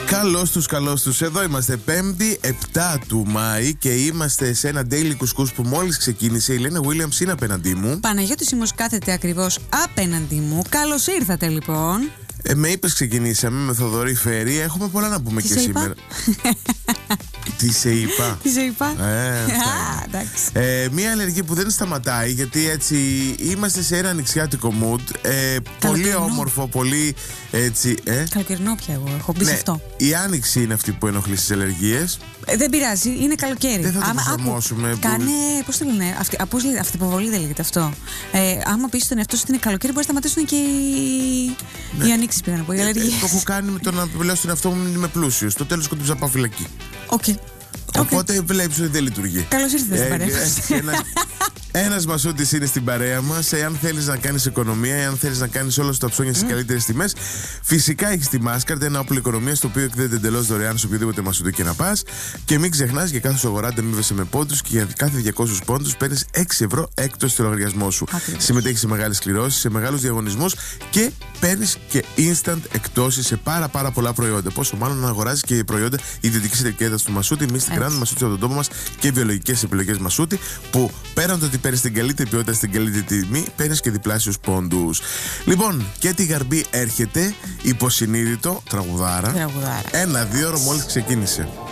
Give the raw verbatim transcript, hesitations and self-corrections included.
Καλώς τους, καλώς τους. Εδώ είμαστε πέμπτη, επτά του Μάη και είμαστε σε ένα daily κουσκούς που μόλις ξεκίνησε. Η Λένα Williams είναι απέναντί μου. Παναγιώτης Σίμος κάθεται ακριβώς απέναντί μου. Καλώς ήρθατε λοιπόν. Ε, με είπες ξεκινήσαμε με Θοδωρή Φέρη. Έχουμε πολλά να πούμε Τι και σε σήμερα. Τι σε είπα. Τι σε είπα. Ε, Α, εντάξει. ε, μία αλλεργία που δεν σταματάει, γιατί έτσι είμαστε σε ένα ανοιξιάτικο mood. Ε, πολύ όμορφο, πολύ έτσι. Ε. Καλοκαιρινό πια εγώ έχω μπει σε Ναι, αυτό. η άνοιξη είναι αυτή που ενοχλεί στις αλλεργίες. Ε, δεν πειράζει, είναι καλοκαίρι. Δεν θα το Άμα- προσαρμόσουμε. άκου, Κάνε, πώς το λένε, αυτή, α, πώς λέγεται, αυτοποβολή δεν λέγεται αυτό. Ε, άμα πεις στον εαυτό σου ότι είναι καλοκαίρι, μπορεί να σταματήσουν και οι, Ναι. οι ανοίξεις πήγα να πω, οι Ε, αλλεργίες. το έχω κάνει με το να λέω στον εαυτό μου είμαι πλούσιο. Στο τέλος κοντούψα πάω φυλακή. Οκ. Οπότε βλέπεις ότι δεν λειτουργεί. Καλώς ήρθατε στην παρέα μας. Ένα, ένας μασούτης είναι στην παρέα μας. Εάν θέλεις να κάνεις οικονομία, εάν θέλεις να κάνεις όλα σου τα ψώνια στις καλύτερες τιμές, φυσικά έχεις τη Mastercard, ένα όπλο οικονομίας το οποίο εκδίδεται εντελώς δωρεάν σε οποιοδήποτε μασούτη και να πας. Και μην ξεχνάς, για κάθε σου αγορά ανταμείβεσαι με πόντους και για κάθε διακόσιους πόντους παίρνεις έξι ευρώ έκπτωση στο λογαριασμό σου. Ακριβώς. Συμμετέχεις σε μεγάλες κληρώσεις, σε μεγάλους διαγωνισμούς και παίρνεις και instant εκτόσεις σε πάρα πάρα πολλά προϊόντα. Πόσο μάλλον να αγοράζεις και προϊόντα ιδιωτικής ετικέτας του Μασούτη, Mystic Grand, Μασούτη από τον τόπο μας και βιολογικές επιλογές Μασούτη, που πέραν το ότι παίρνεις την καλύτερη ποιότητα στην καλύτερη τιμή, παίρνεις και διπλάσιους πόντους. Λοιπόν, και τη Γαρμπή έρχεται, υποσυνείδητο, τραγουδάρα. Τραγουδάρα. Ένα δύο ώρο μόλις ξεκίνησε.